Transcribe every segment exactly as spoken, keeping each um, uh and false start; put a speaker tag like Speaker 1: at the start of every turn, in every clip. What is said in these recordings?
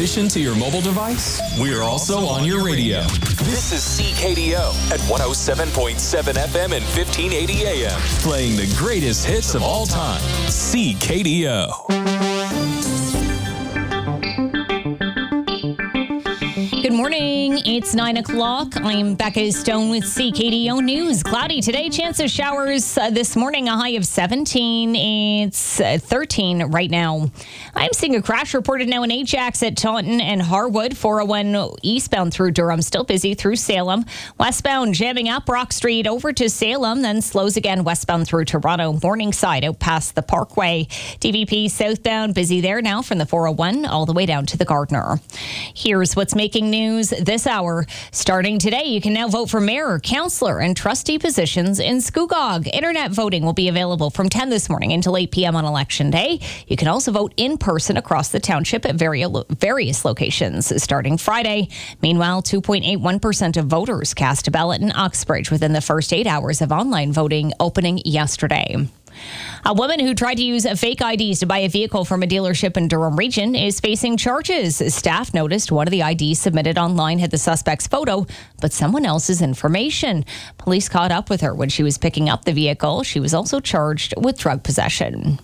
Speaker 1: addition to your mobile device, we're also on your radio.
Speaker 2: This is C K D O at one oh seven point seven F M and fifteen eighty A M.
Speaker 1: Playing the greatest hits of all time. C K D O.
Speaker 3: Good morning. It's nine o'clock. I'm Becca Stone with C K D O News. Cloudy today. Chance of showers uh, this morning. A high of seventeen. It's uh, thirteen right now. I'm seeing a crash reported now in Ajax at Taunton and Harwood. four oh one eastbound through Durham. Still busy through Salem. Westbound jamming up Brock Street over to Salem. Then slows again westbound through Toronto. Morningside out past the Parkway. D V P southbound. Busy there now from the four oh one all the way down to the Gardner. Here's what's making news this hour. Starting today, you can now vote for mayor, councillor, and trustee positions in Scugog. Internet voting will be available from ten this morning until eight p.m. on Election Day. You can also vote in person across the township at various locations starting Friday. Meanwhile, two point eight one percent of voters cast a ballot in Uxbridge within the first eight hours of online voting opening yesterday. A woman who tried to use fake I Ds to buy a vehicle from a dealership in Durham Region is facing charges. Staff noticed one of the I Ds submitted online had the suspect's photo, but someone else's information. Police caught up with her when she was picking up the vehicle. She was also charged with drug possession.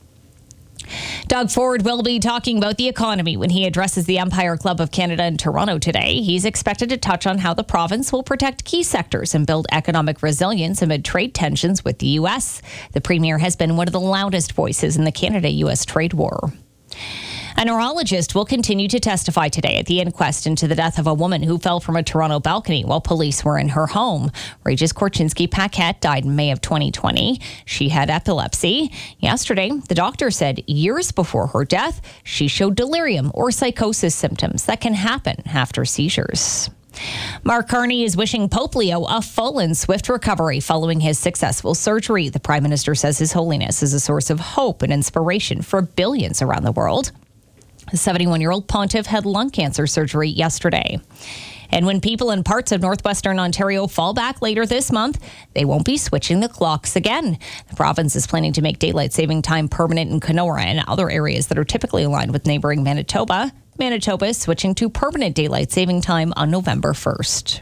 Speaker 3: Doug Ford will be talking about the economy when he addresses the Empire Club of Canada in Toronto today. He's expected to touch on how the province will protect key sectors and build economic resilience amid trade tensions with the U S. The Premier has been one of the loudest voices in the Canada-U S trade war. A neurologist will continue to testify today at the inquest into the death of a woman who fell from a Toronto balcony while police were in her home. Regis Korchinski-Paquette died in May of twenty twenty. She had epilepsy. Yesterday, the doctor said years before her death, she showed delirium or psychosis symptoms that can happen after seizures. Mark Carney is wishing Pope Leo a full and swift recovery following his successful surgery. The Prime Minister says His Holiness is a source of hope and inspiration for billions around the world. The seventy-one-year-old pontiff had lung cancer surgery yesterday. And when people in parts of northwestern Ontario fall back later this month, they won't be switching the clocks again. The province is planning to make daylight saving time permanent in Kenora and other areas that are typically aligned with neighboring Manitoba. Manitoba is switching to permanent daylight saving time on November first.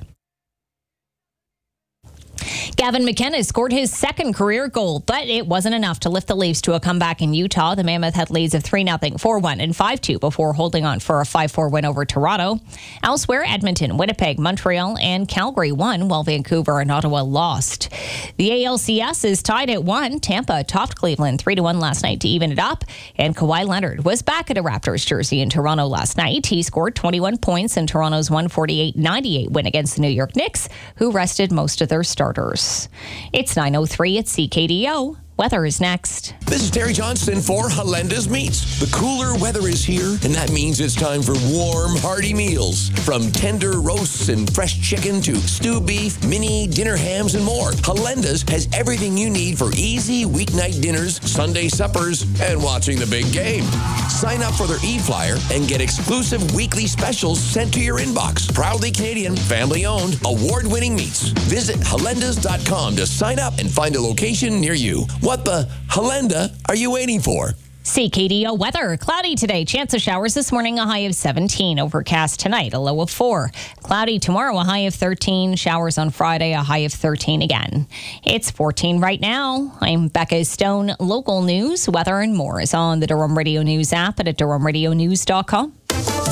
Speaker 3: Gavin McKenna scored his second career goal, but it wasn't enough to lift the Leafs to a comeback in Utah. The Mammoth had leads of three nothing, four one, and five two before holding on for a five four win over Toronto. Elsewhere, Edmonton, Winnipeg, Montreal, and Calgary won, while Vancouver and Ottawa lost. The A L C S is tied at one. Tampa topped Cleveland three to one last night to even it up, and Kawhi Leonard was back at a Raptors jersey in Toronto last night. He scored twenty-one points in Toronto's one forty-eight ninety-eight win against the New York Knicks, who rested most of their starters. It's nine oh three at C K D O. Weather is next.
Speaker 4: This is Terry Johnston for Halenda's Meats. The cooler weather is here, and that means it's time for warm, hearty meals. From tender roasts and fresh chicken to stew beef, mini dinner hams, and more, Halenda's has everything you need for easy weeknight dinners, Sunday suppers, and watching the big game. Sign up for their e-flyer and get exclusive weekly specials sent to your inbox. Proudly Canadian, family-owned, award-winning meats. Visit halendas dot com to sign up and find a location near you. What the Halenda are you waiting for?
Speaker 3: C K D O weather. Cloudy today. Chance of showers this morning, a high of seventeen. Overcast tonight, a low of four. Cloudy tomorrow, a high of thirteen. Showers on Friday, a high of thirteen again. It's fourteen right now. I'm Becca Stone. Local news, weather, and more is on the Durham Radio News app and at durham radio news dot com.